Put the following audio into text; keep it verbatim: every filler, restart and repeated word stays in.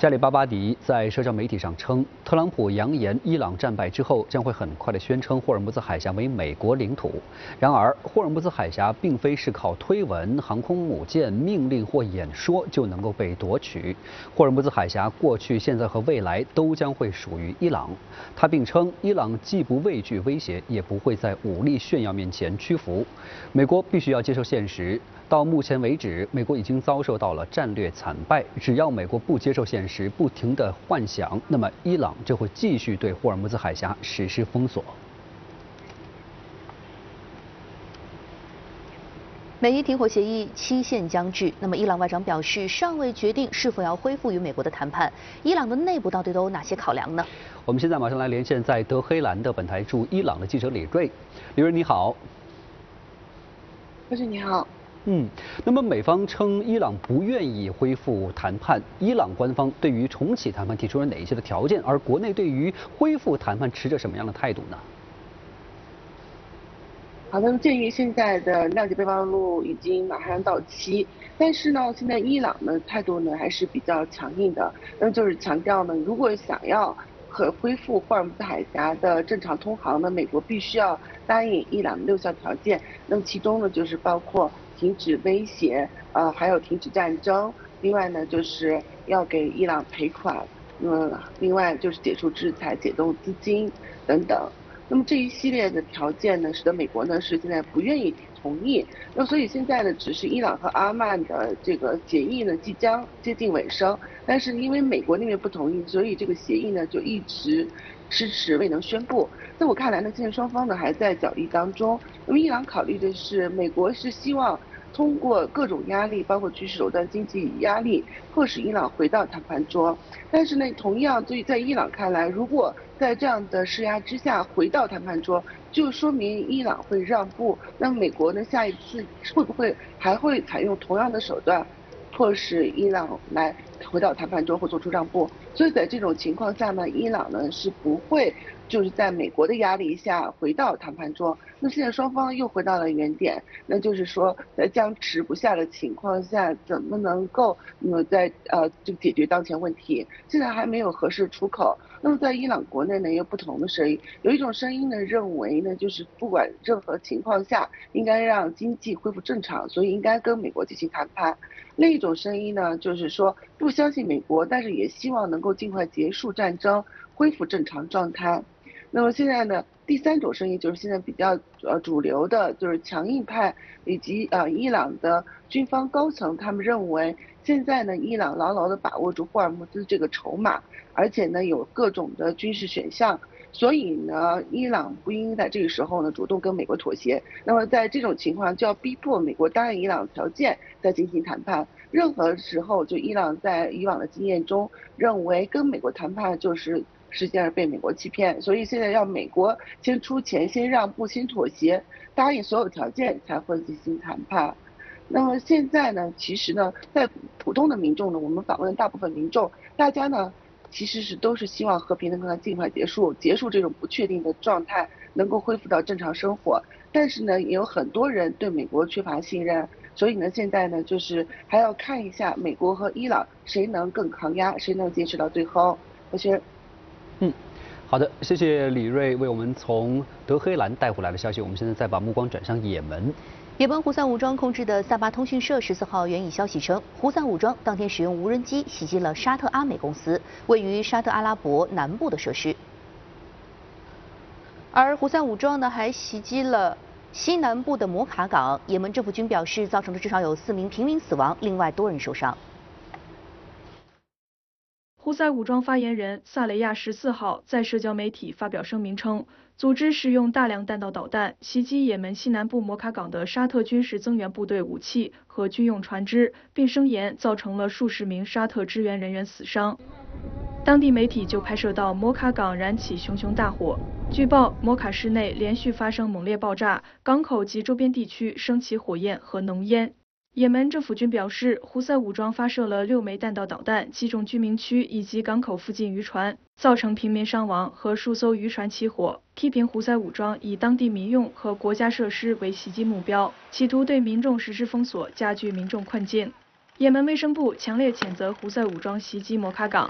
加里巴巴迪在社交媒体上称，特朗普扬言伊朗战败之后将会很快的宣称霍尔木兹海峡为美国领土。然而，霍尔木兹海峡并非是靠推文、航空母舰、命令或演说就能够被夺取。霍尔木兹海峡过去、现在和未来都将会属于伊朗。他并称，伊朗既不畏惧威胁，也不会在武力炫耀面前屈服。美国必须要接受现实。到目前为止，美国已经遭受到了战略惨败。只要美国不接受现实，不停地幻想，那么伊朗就会继续对霍尔木兹海峡实施封锁。 美伊停火协议期限将至，那么伊朗外长表示尚未决定是否要恢复与美国的谈判。伊朗的内部到底都有哪些考量呢？ 我们现在马上来连线在德黑兰的本台驻伊朗的记者李瑞。李瑞你好。 博士你好。 嗯，那么美方称伊朗不愿意恢复谈判，伊朗官方对于重启谈判提出了哪一些的条件？而国内对于恢复谈判持着什么样的态度呢？ 好的，鉴于现在的谅解备忘录已经马上到期，但是呢，现在伊朗的态度呢还是比较强硬的，那就是强调呢，如果想要和恢复霍尔木兹海峡的正常通航呢，美国必须要答应伊朗的六项条件，那么其中呢就是包括停止威胁，呃，还有停止战争，另外呢就是要给伊朗赔款，嗯，另外就是解除制裁、解冻资金等等。那么这一系列的条件呢，使得美国呢是现在不愿意同意。那所以现在呢，只是伊朗和阿曼的这个协议呢即将接近尾声，但是因为美国那边不同意，所以这个协议呢就一直迟迟未能宣布。在我看来呢，现在双方呢还在角力当中。那么伊朗考虑的是，美国是希望通过各种压力，包括军事手段、经济压力，迫使伊朗回到谈判桌。但是呢，同样对在伊朗看来，如果在这样的施压之下回到谈判桌，就说明伊朗会让步。那么美国呢，下一次会不会还会采用同样的手段，迫使伊朗来回到谈判桌或做出让步？所以在这种情况下呢，伊朗呢是不会就是在美国的压力下回到谈判桌。那现在双方又回到了原点，那就是说在僵持不下的情况下，怎么能够那么在呃就解决当前问题？现在还没有合适出口。那么在伊朗国内呢，有不同的声音，有一种声音呢认为呢，就是不管任何情况下，应该让经济恢复正常，所以应该跟美国进行谈判。另一种声音呢，就是说不相信美国，但是也希望能够尽快结束战争，恢复正常状态。那么现在呢，第三种声音就是现在比较呃主流的，就是强硬派以及呃伊朗的军方高层，他们认为现在呢，伊朗牢牢地把握住霍尔木兹这个筹码，而且呢有各种的军事选项，所以呢，伊朗不应在这个时候呢主动跟美国妥协。那么在这种情况，就要逼迫美国答应伊朗条件再进行谈判。任何时候，就伊朗在以往的经验中认为跟美国谈判就是实际上被美国欺骗，所以现在要美国先出钱、先让步、先妥协，答应所有条件才会进行谈判。那么现在呢，其实呢，在普通的民众呢，我们访问的大部分民众，大家呢其实是都是希望和平能够尽快结束，结束这种不确定的状态，能够恢复到正常生活。但是呢，也有很多人对美国缺乏信任，所以呢，现在呢，就是还要看一下美国和伊朗谁能更抗压，谁能坚持到最后。我觉得。 嗯，好的，谢谢李瑞为我们从德黑兰带回来的消息。我们现在再把目光转向也门。 也门胡塞武装控制的萨巴通讯社十四号援引消息称，胡塞武装当天使用无人机袭击了沙特阿美公司位于沙特阿拉伯南部的设施，而胡塞武装呢还袭击了西南部的摩卡港。也门政府军表示，造成了至少有四名平民死亡，另外多人受伤。 胡塞武装发言人萨雷亚十四号在社交媒体发表声明称，组织使用大量弹道导弹袭击也门西南部摩卡港的沙特军事增援部队武器和军用船只，并声言造成了数十名沙特支援人员死伤。当地媒体就拍摄到摩卡港燃起熊熊大火，据报摩卡市内连续发生猛烈爆炸，港口及周边地区升起火焰和浓烟。也门政府军表示，胡塞武装发射了六枚弹道导弹击中居民区以及港口附近渔船，造成平民伤亡和数艘渔船起火。批评胡塞武装以当地民用和国家设施为袭击目标，企图对民众实施封锁，加剧民众困境。也门卫生部强烈谴责胡塞武装袭击摩卡港。